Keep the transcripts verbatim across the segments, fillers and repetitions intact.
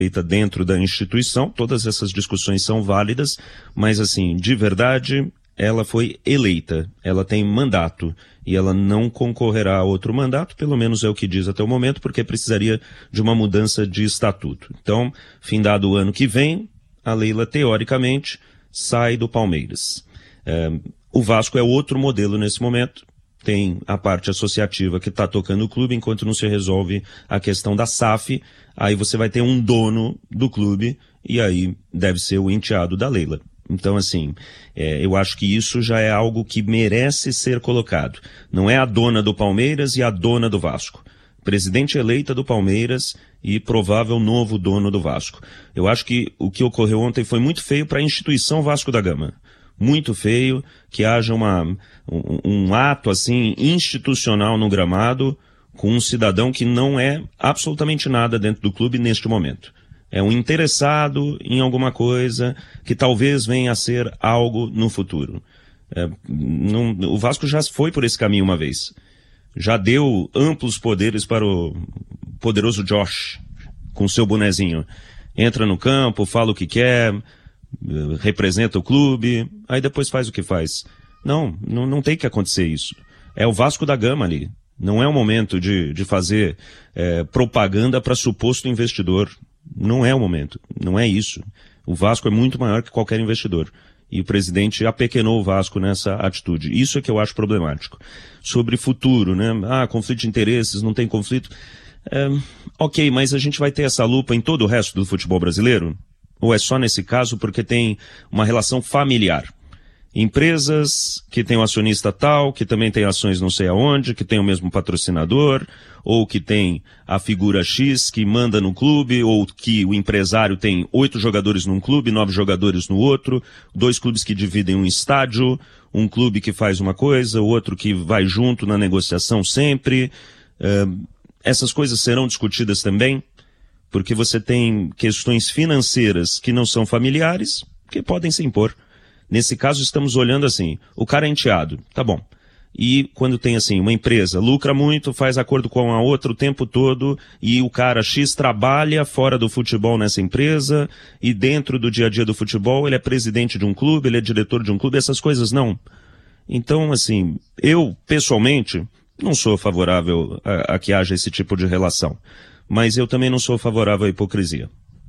feita dentro da instituição, todas essas discussões são válidas, mas assim, de verdade, ela foi eleita, ela tem mandato e ela não concorrerá a outro mandato, pelo menos é o que diz até o momento, porque precisaria de uma mudança de estatuto. Então, findado o ano que vem, a Leila, teoricamente, sai do Palmeiras. É, o Vasco é outro modelo nesse momento. Tem a parte associativa que está tocando o clube, enquanto não se resolve a questão da S A F, aí você vai ter um dono do clube, e aí deve ser o enteado da Leila. Então, assim, é, eu acho que isso já é algo que merece ser colocado. Não é a dona do Palmeiras e a dona do Vasco. Presidente eleita do Palmeiras e provável novo dono do Vasco. Eu acho que o que ocorreu ontem foi muito feio para a instituição Vasco da Gama. Muito feio que haja uma, um, um ato assim institucional no gramado com um cidadão que não é absolutamente nada dentro do clube neste momento. É um interessado em alguma coisa que talvez venha a ser algo no futuro. É, não, o Vasco já foi por esse caminho uma vez. Já deu amplos poderes para o poderoso Josh, com seu bonezinho. Entra no campo, fala o que quer, representa o clube, aí depois faz o que faz. Não, não, não tem que acontecer isso. É o Vasco da Gama ali. Não é o momento de, de fazer é, propaganda para suposto investidor. Não é o momento, não é isso. O Vasco é muito maior que qualquer investidor. E o presidente apequenou o Vasco nessa atitude. Isso é que eu acho problemático. Sobre futuro, né? Ah, conflito de interesses, não tem conflito. É, ok, mas a gente vai ter essa lupa em todo o resto do futebol brasileiro? Ou é só nesse caso porque tem uma relação familiar? Empresas que tem o acionista tal, que também tem ações não sei aonde, que tem o mesmo patrocinador, ou que tem a figura X que manda no clube, ou que o empresário tem oito jogadores num clube, nove jogadores no outro, dois clubes que dividem um estádio, um clube que faz uma coisa, o outro que vai junto na negociação sempre. Uh, essas coisas serão discutidas também, porque você tem questões financeiras que não são familiares, que podem se impor. Nesse caso, estamos olhando assim, o cara é enteado, tá bom. E quando tem assim, uma empresa lucra muito, faz acordo com a outra o tempo todo, e o cara X trabalha fora do futebol nessa empresa, e dentro do dia a dia do futebol ele é presidente de um clube, ele é diretor de um clube, essas coisas não. Então, assim, eu, pessoalmente, não sou favorável a, a que haja esse tipo de relação. Mas eu também não sou favorável à hipocrisia.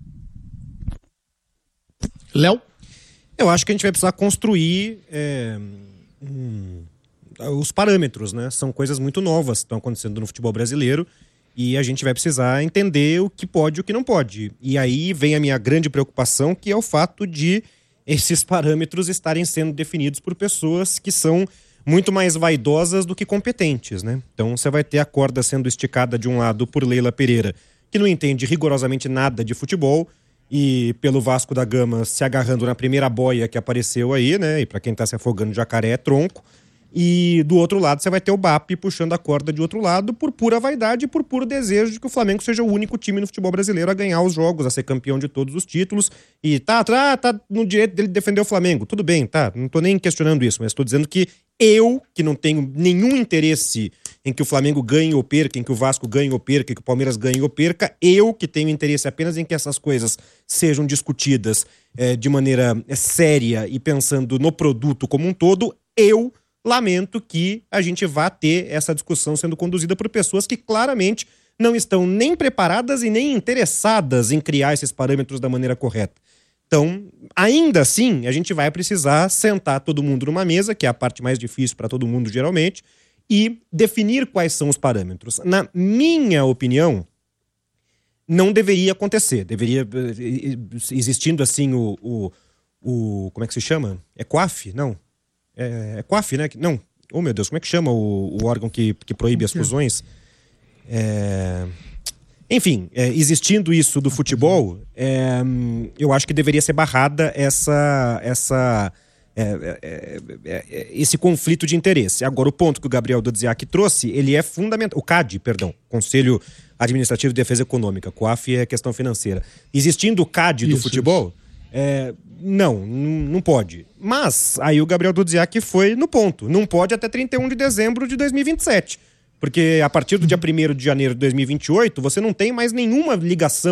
Léo? Eu acho que a gente vai precisar construir é, hum, os parâmetros, né? São coisas muito novas que estão acontecendo no futebol brasileiro e a gente vai precisar entender o que pode e o que não pode. E aí vem a minha grande preocupação, que é o fato de esses parâmetros estarem sendo definidos por pessoas que são muito mais vaidosas do que competentes, né? Então você vai ter a corda sendo esticada de um lado por Leila Pereira, que não entende rigorosamente nada de futebol, e pelo Vasco da Gama se agarrando na primeira boia que apareceu aí, né? E pra quem tá se afogando, jacaré é tronco. E do outro lado você vai ter o B A P puxando a corda de outro lado por pura vaidade e por puro desejo de que o Flamengo seja o único time no futebol brasileiro a ganhar os jogos, a ser campeão de todos os títulos. E tá, tá, tá no direito dele defender o Flamengo. Tudo bem, tá? Não tô nem questionando isso, mas tô dizendo que eu, que não tenho nenhum interesse em que o Flamengo ganhe ou perca, em que o Vasco ganhe ou perca, em que o Palmeiras ganhe ou perca, eu que tenho interesse apenas em que essas coisas sejam discutidas é, de maneira é, séria e pensando no produto como um todo, eu lamento que a gente vá ter essa discussão sendo conduzida por pessoas que claramente não estão nem preparadas e nem interessadas em criar esses parâmetros da maneira correta. Então, ainda assim, a gente vai precisar sentar todo mundo numa mesa, que é a parte mais difícil para todo mundo geralmente, e definir quais são os parâmetros. Na minha opinião, não deveria acontecer. Deveria, existindo assim o, o, o como é que se chama? É C O A F? Não. É, é C O A F, né? Não. Oh, meu Deus, como é que chama o, o órgão que, que proíbe as fusões? É... Enfim, é, existindo isso do futebol, é, eu acho que deveria ser barrada essa, essa, é, é, é, esse conflito de interesse. Agora, o ponto que o Gabriel Dodziak trouxe, ele é fundamental. O C A D, perdão, Conselho Administrativo de Defesa Econômica, C O A F é questão financeira. Existindo o C A D do isso, futebol, é, não, não pode. Mas aí o Gabriel Dodziak foi no ponto. Não pode até trinta e um de dezembro de dois mil e vinte e sete. Porque a partir do dia primeiro de janeiro de dois mil e vinte e oito, você não tem mais nenhuma ligação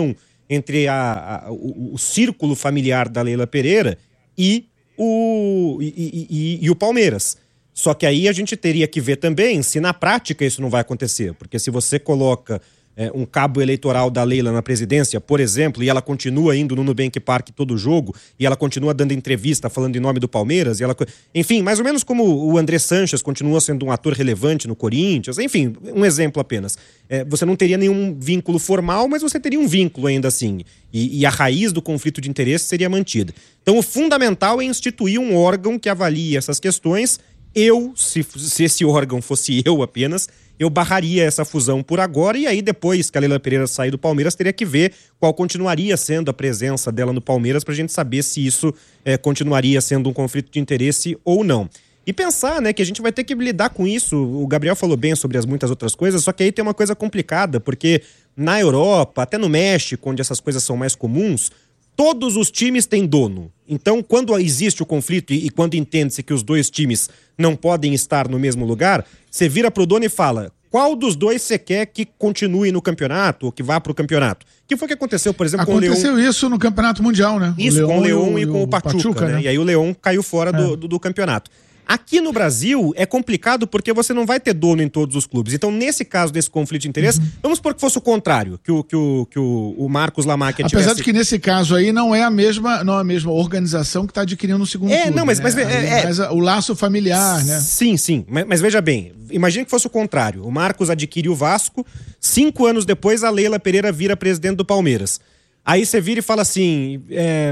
entre a, a, o, o círculo familiar da Leila Pereira e o, e, e, e, e o Palmeiras. Só que aí a gente teria que ver também se na prática isso não vai acontecer. Porque se você coloca é, um cabo eleitoral da Leila na presidência, por exemplo, e ela continua indo no Nubank Park todo jogo, e ela continua dando entrevista falando em nome do Palmeiras, e ela, enfim, mais ou menos como o André Sanches continua sendo um ator relevante no Corinthians, enfim, um exemplo apenas. É, você não teria nenhum vínculo formal, mas você teria um vínculo ainda assim. E, e a raiz do conflito de interesse seria mantida. Então o fundamental é instituir um órgão que avalie essas questões. Eu, se, se esse órgão fosse eu apenas, eu barraria essa fusão por agora, e aí depois que a Leila Pereira sair do Palmeiras, teria que ver qual continuaria sendo a presença dela no Palmeiras pra gente saber se isso é, continuaria sendo um conflito de interesse ou não. E pensar, né, que a gente vai ter que lidar com isso. O Gabriel falou bem sobre as muitas outras coisas, só que aí tem uma coisa complicada, porque na Europa, até no México, onde essas coisas são mais comuns, todos os times têm dono. Então, quando existe o conflito e, e quando entende-se que os dois times não podem estar no mesmo lugar, você vira pro dono e fala: qual dos dois você quer que continue no campeonato ou que vá pro campeonato? Que foi o que aconteceu, por exemplo, aconteceu com o Leão. Aconteceu isso no Campeonato Mundial, né? Isso, o com o Leão e, e com o Pachuca, Pachuca, né? né? E aí o Leão caiu fora é. do, do, do campeonato. Aqui no Brasil é complicado porque você não vai ter dono em todos os clubes. Então, nesse caso desse conflito de interesse, uhum. vamos supor que fosse o contrário, que o, que o, que o, o Marcos Lamáquia tivesse... Apesar tivesse... de que nesse caso aí não é a mesma, não é a mesma organização que está adquirindo o segundo é, clube. Não, mas, né? mas, é, mas o laço familiar, né? Sim, sim. Mas, mas veja bem, imagine que fosse o contrário. O Marcos adquire o Vasco, cinco anos depois a Leila Pereira vira presidente do Palmeiras. Aí você vira e fala assim... É...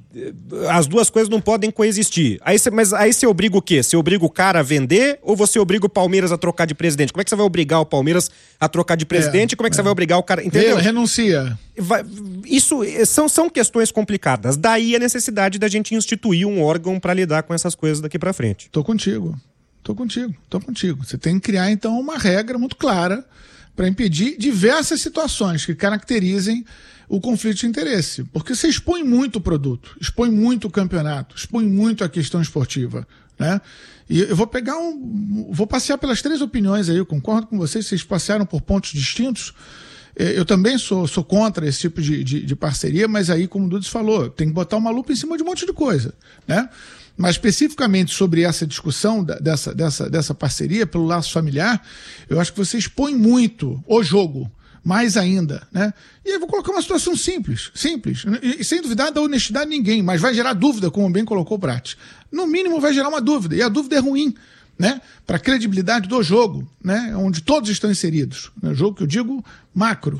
as duas coisas não podem coexistir. Aí cê, mas aí você obriga o quê? Você obriga o cara a vender ou você obriga o Palmeiras a trocar de presidente? Como é que você vai obrigar o Palmeiras a trocar de presidente? É, Como é que é. você vai obrigar o cara... Entendeu? Ele renuncia. Vai, isso são, são questões complicadas. Daí a necessidade da gente instituir um órgão para lidar com essas coisas daqui para frente. Tô contigo. Tô contigo. Tô contigo. Você tem que criar, então, uma regra muito clara para impedir diversas situações que caracterizem o conflito de interesse. Porque você expõe muito o produto, expõe muito o campeonato, expõe muito a questão esportiva, né? E eu vou pegar um... vou passear pelas três opiniões aí, eu concordo com vocês, vocês passearam por pontos distintos. Eu também sou, sou contra esse tipo de, de, de parceria, mas aí, como o Dudes falou, tem que botar uma lupa em cima de um monte de coisa, né? Mas especificamente sobre essa discussão da, dessa, dessa, dessa parceria pelo laço familiar, eu acho que você expõe muito o jogo, mais ainda, né? E eu vou colocar uma situação simples, simples, e, e sem duvidar da honestidade de ninguém, mas vai gerar dúvida, como bem colocou o Prat. No mínimo vai gerar uma dúvida, e a dúvida é ruim, né? Para a credibilidade do jogo, né? Onde todos estão inseridos, né? Jogo que eu digo macro.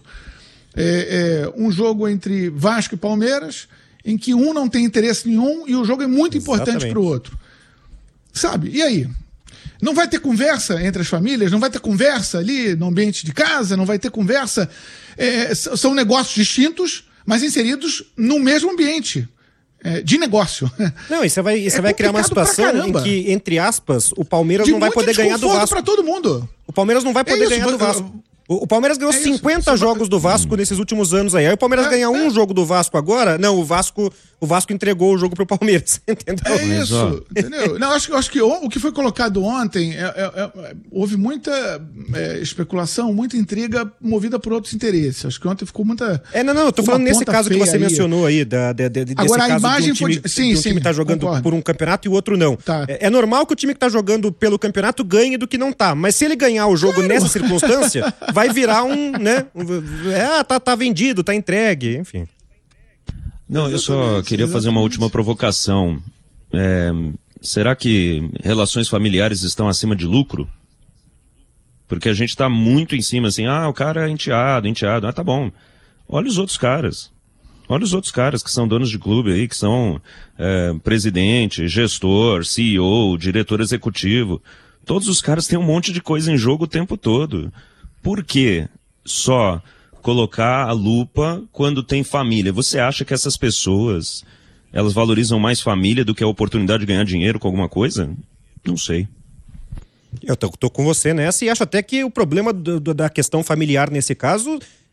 É, é um jogo entre Vasco e Palmeiras, em que um não tem interesse nenhum e o jogo é muito Exatamente. importante para o outro. Sabe? E aí? Não vai ter conversa entre as famílias? Não vai ter conversa ali no ambiente de casa? Não vai ter conversa? É, são negócios distintos, mas inseridos no mesmo ambiente é, de negócio. Não, e você vai, você é vai criar uma situação em que, entre aspas, o Palmeiras de não vai poder ganhar do Vasco. Para todo mundo. O Palmeiras não vai poder é isso, ganhar do Vasco. O Palmeiras ganhou é cinquenta jogos do Vasco nesses últimos anos aí. Aí o Palmeiras é, ganha um é. jogo do Vasco agora. Não, o Vasco, o Vasco entregou o jogo pro Palmeiras. Entendeu? É isso, Mas, entendeu? Não, acho, acho que o, o que foi colocado ontem, é, é, é, houve muita é, especulação, muita intriga movida por outros interesses. Acho que ontem ficou muita... É, não, não, eu tô falando nesse caso que você aí. mencionou aí, da, de, de, desse agora, caso a imagem de um time, foi... sim, de um sim, time tá jogando concordo. por um campeonato e o outro não. Tá. É, é normal que o time que tá jogando pelo campeonato ganhe do que não tá. Mas se ele ganhar o jogo claro. nessa circunstância, vai virar um... né? É, tá, tá vendido, tá entregue, enfim. Não, eu só queria fazer uma última provocação. É, será que relações familiares estão acima de lucro? Porque a gente tá muito em cima, assim, ah, o cara é enteado, enteado. Ah, tá bom. Olha os outros caras. Olha os outros caras que são donos de clube aí, que são é, presidente, gestor, C E O, diretor executivo. Todos os caras têm um monte de coisa em jogo o tempo todo. Por quê? Só colocar a lupa quando tem família. Você acha que essas pessoas, elas valorizam mais família do que a oportunidade de ganhar dinheiro com alguma coisa? Não sei. Eu tô, tô com você nessa e acho até que o problema do, do, da questão familiar nesse caso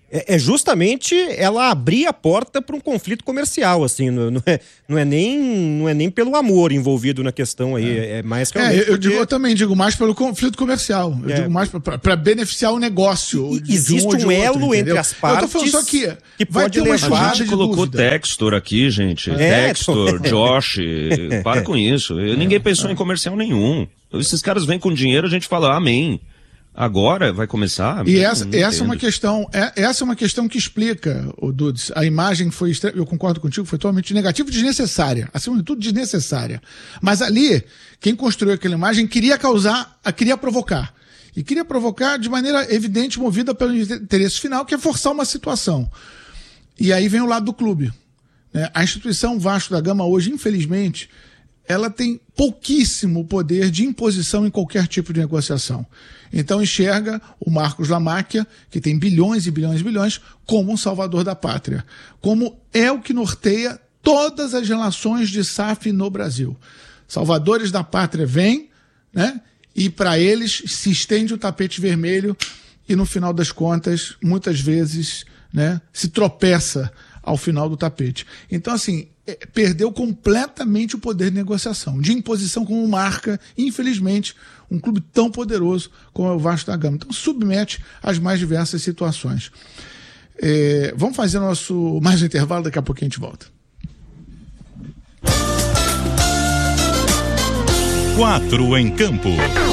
é, é justamente ela abrir a porta para um conflito comercial, assim, não, não, é, não, é nem, não é nem pelo amor envolvido na questão aí, é, é mais realmente... É, eu, porque... digo, eu também digo mais pelo conflito comercial, eu é. digo mais para beneficiar o negócio. E, existe um, um elo outro, entre as partes. Eu tô falando só que, que vai pode ter uma levar... A gente colocou Textor aqui, gente, é, Textor, Josh, para com isso, ninguém pensou em comercial nenhum. Esses caras vêm com dinheiro, a gente fala amém. Agora vai começar? E essa, essa é uma questão, é, essa é uma questão que explica, o Dudes, a imagem foi, eu concordo contigo, foi totalmente negativa e desnecessária, acima de tudo desnecessária. Mas ali, quem construiu aquela imagem queria causar, queria provocar. E queria provocar de maneira evidente, movida pelo interesse final, que é forçar uma situação. E aí vem o lado do clube. Né? A instituição Vasco da Gama hoje, infelizmente, ela tem pouquíssimo poder de imposição em qualquer tipo de negociação. Então enxerga o Marcos Lamáquia, que tem bilhões e bilhões e bilhões, como um salvador da pátria. Como é o que norteia todas as relações de S A F no Brasil. Salvadores da pátria vêm, né? E para eles se estende o tapete vermelho e no final das contas, muitas vezes, né, se tropeça ao final do tapete. Então, assim, perdeu completamente o poder de negociação, de imposição como marca, infelizmente, um clube tão poderoso como é o Vasco da Gama. Então, submete às mais diversas situações. É, vamos fazer nosso mais um intervalo, daqui a pouquinho a gente volta. Quatro em campo.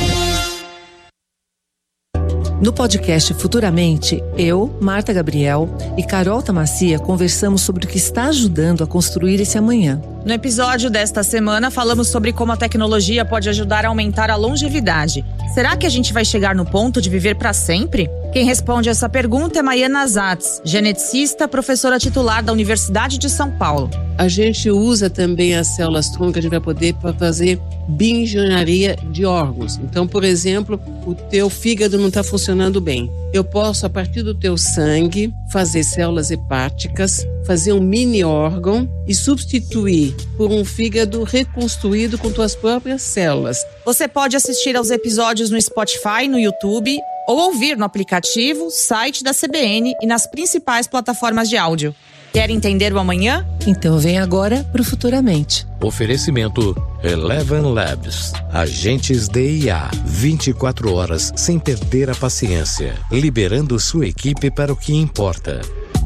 No podcast Futuramente, eu, Marta Gabriel e Carol Tamacia conversamos sobre o que está ajudando a construir esse amanhã. No episódio desta semana, falamos sobre como a tecnologia pode ajudar a aumentar a longevidade. Será que a gente vai chegar no ponto de viver para sempre? Quem responde essa pergunta é Maiana Zatz, geneticista, professora titular da Universidade de São Paulo. A gente usa também as células tronco, a gente vai poder para fazer bioengenharia de órgãos. Então, por exemplo, o teu fígado não está funcionando bem. Eu posso, a partir do teu sangue, fazer células hepáticas, fazer um mini órgão e substituir por um fígado reconstruído com tuas próprias células. Você pode assistir aos episódios no Spotify, no YouTube, ou ouvir no aplicativo, site da C B N e nas principais plataformas de áudio. Quer entender o amanhã? Então vem agora pro Futuramente. Oferecimento Eleven Labs. Agentes D I A. vinte e quatro horas sem perder a paciência. Liberando sua equipe para o que importa.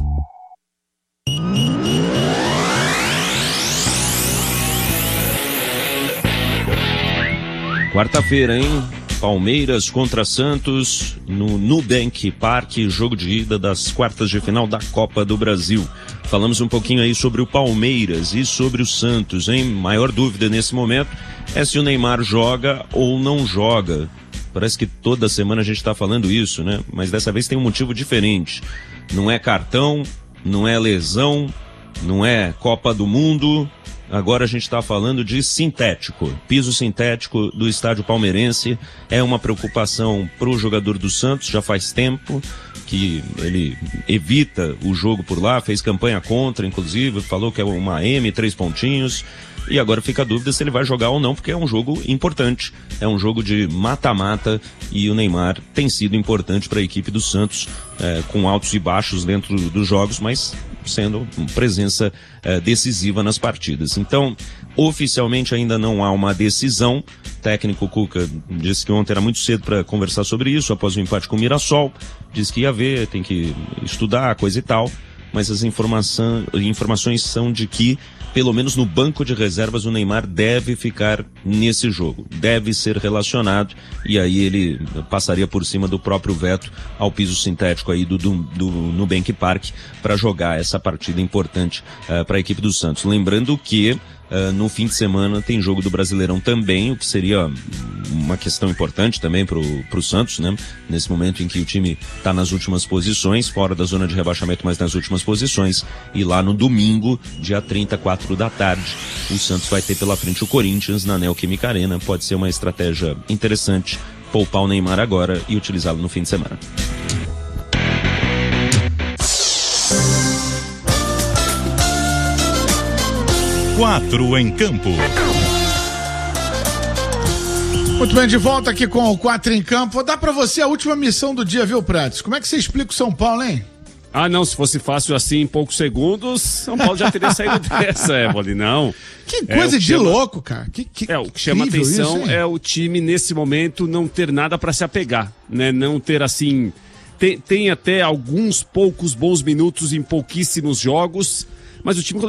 Quarta-feira, hein? Palmeiras contra Santos no Nubank Park, jogo de ida das quartas de final da Copa do Brasil. Falamos um pouquinho aí sobre o Palmeiras e sobre o Santos, hein? Maior dúvida nesse momento é se o Neymar joga ou não joga. Parece que toda semana a gente está falando isso, né? Mas dessa vez tem um motivo diferente. Não é cartão, não é lesão, não é Copa do Mundo. Agora a gente está falando de sintético, piso sintético do estádio palmeirense. É uma preocupação para o jogador do Santos, já faz tempo que ele evita o jogo por lá, fez campanha contra, inclusive, falou que é uma M, três pontinhos. E agora fica a dúvida se ele vai jogar ou não, porque é um jogo importante, é um jogo de mata-mata e o Neymar tem sido importante para a equipe do Santos, é, com altos e baixos dentro dos jogos, mas sendo presença é, decisiva nas partidas. Então, oficialmente ainda não há uma decisão. O técnico Cuca disse que ontem era muito cedo para conversar sobre isso, após o empate com o Mirassol, disse que ia ver, tem que estudar, coisa e tal, mas as informação, informações são de que pelo menos no banco de reservas, o Neymar deve ficar nesse jogo, deve ser relacionado, e aí ele passaria por cima do próprio veto ao piso sintético aí do, do, do Nubank Park para jogar essa partida importante uh, para a equipe do Santos. Lembrando que Uh, no fim de semana tem jogo do Brasileirão também, o que seria uma questão importante também pro, pro Santos, né? Nesse momento em que o time tá nas últimas posições, fora da zona de rebaixamento, mas nas últimas posições. E lá no domingo, dia trinta, quatro da tarde, o Santos vai ter pela frente o Corinthians na Neoquímica Arena. Pode ser uma estratégia interessante poupar o Neymar agora e utilizá-lo no fim de semana. Quatro em campo. Muito bem, de volta aqui com o Quatro em Campo. Vou dar pra você a última missão do dia, viu, Prates? Como é que você explica o São Paulo, hein? Ah, não, se fosse fácil assim, em poucos segundos, São Paulo já teria saído dessa, Évole, não. Que coisa é, de chama... louco, cara. Que, que é, o que chama atenção isso, é o time, nesse momento, não ter nada para se apegar, né? Não ter, assim... Tem, tem até alguns poucos bons minutos em pouquíssimos jogos, mas o time...